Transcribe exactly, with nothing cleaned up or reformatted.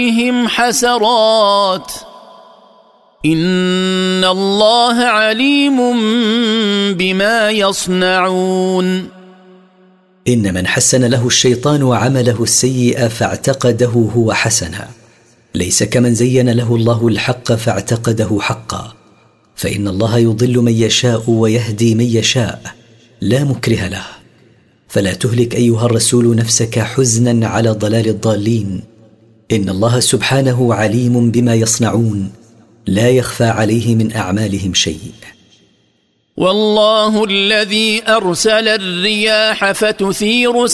عليهم حسرات إن الله عليم بما يصنعون. إن من حسن له الشيطان عمله السيء فاعتقده هو حسنا ليس كمن زين له الله الحق فاعتقده حقا، فإن الله يضل من يشاء ويهدي من يشاء لا مكره له. فلا تهلك أيها الرسول نفسك حزنا على ضلال الضالين، إن الله سبحانه عليم بما يصنعون لا يخفى عليه من أعمالهم شيء. والله الذي أرسل الرياح فتثير